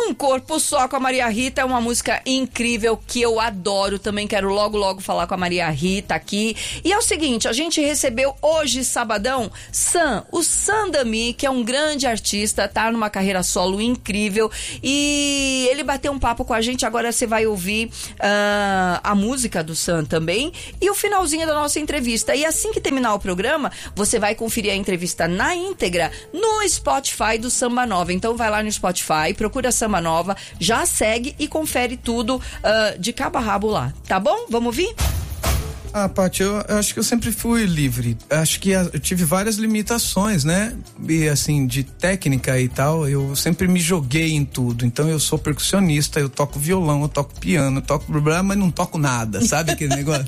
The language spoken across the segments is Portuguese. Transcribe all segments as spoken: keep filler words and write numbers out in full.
Um Corpo Só com a Maria Rita é uma música incrível que eu adoro. Também quero logo, logo falar com a Maria Rita aqui. E é o seguinte, a gente recebeu hoje, sabadão, Sam, o Sam Dami, que é um grande artista, tá numa carreira solo incrível. E ele bateu um papo com a gente. Agora você vai ouvir uh, a música do Sam também e o finalzinho da nossa entrevista. E assim que terminar o programa, você vai conferir a entrevista na íntegra no Spotify do Samba Nova. Então vai lá no Spotify, procura Samba Nova, já segue e confere tudo uh, de cabo a rabo lá, tá bom? Vamos ouvir? Ah, Paty, eu, eu acho que eu sempre fui livre. Acho que eu tive várias limitações, né? E assim, de técnica e tal, eu sempre me joguei em tudo. Então eu sou percussionista, eu toco violão, eu toco piano, eu toco problema, mas não toco nada, sabe aquele negócio?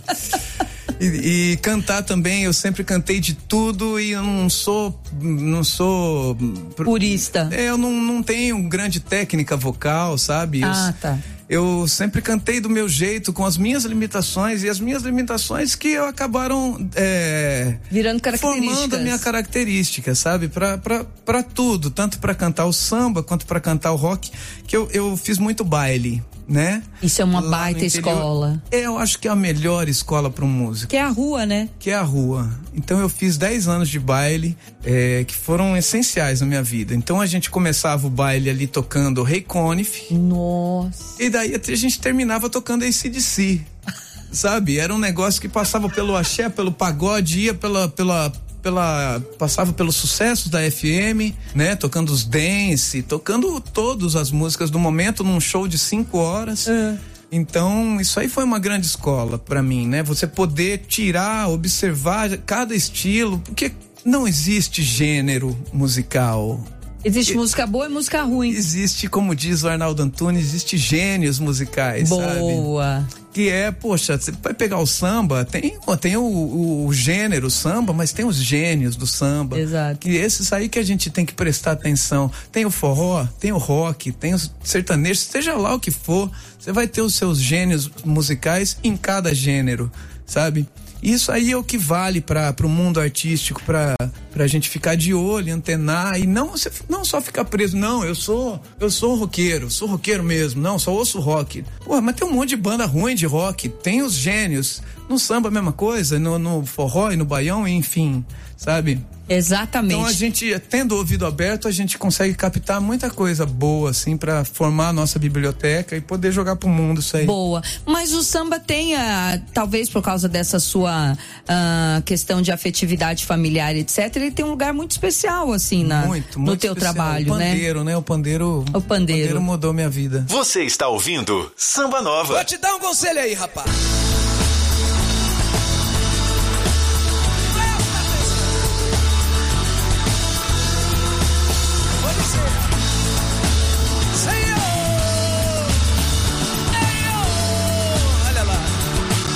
E, e cantar também, eu sempre cantei de tudo e eu não sou, não sou... Purista. É, eu não, não tenho grande técnica vocal, sabe? Ah, eu, tá. Eu sempre cantei do meu jeito, com as minhas limitações, e as minhas limitações que acabaram é, virando características, formando a minha característica, sabe? Pra, pra, pra tudo, tanto pra cantar o samba quanto pra cantar o rock, que eu, eu fiz muito baile, né? Isso é uma Lá baita escola. É, eu acho que é a melhor escola para um músico. Que é a rua, né? Que é a rua. Então eu fiz dez anos de baile, é, que foram essenciais na minha vida. Então a gente começava o baile ali tocando Ray Conniff. Nossa. E daí a gente terminava tocando A C D C. Sabe? Era um negócio que passava pelo axé, pelo pagode, ia pela... pela Pela, passava pelos sucessos da F M, né? Tocando os dance, tocando todas as músicas do momento num show de cinco horas. É. Então, isso aí foi uma grande escola pra mim, né? Você poder tirar, observar cada estilo, porque não existe gênero musical. Existe e, música boa e música ruim. Existe, como diz o Arnaldo Antunes, existe gênios musicais, boa. sabe? Boa. Que é, poxa, você vai pegar o samba, tem, tem o, o, o gênero samba, mas tem os gênios do samba. Exato. Que esses aí que a gente tem que prestar atenção. Tem o forró, tem o rock, tem os sertanejos, seja lá o que for, você vai ter os seus gênios musicais em cada gênero, sabe? Isso aí é o que vale para o mundo artístico, para a gente ficar de olho, antenar e não, não só ficar preso. Não, eu sou eu sou roqueiro, sou roqueiro mesmo. Não, só ouço rock. Pô, mas tem um monte de banda ruim de rock. Tem os gênios. No samba a mesma coisa, no, no forró e no baião, enfim, sabe? Exatamente. Então a gente, tendo o ouvido aberto, a gente consegue captar muita coisa boa, assim, pra formar a nossa biblioteca e poder jogar pro mundo isso aí. Boa. Mas o samba tem, a, talvez por causa dessa sua a, questão de afetividade familiar, etcétera, ele tem um lugar muito especial, assim, na, muito, no muito teu especial. trabalho, o pandeiro, né? né? O pandeiro, o pandeiro. O pandeiro mudou minha vida. Você está ouvindo Samba Nova. Vou te dar um conselho aí, rapaz.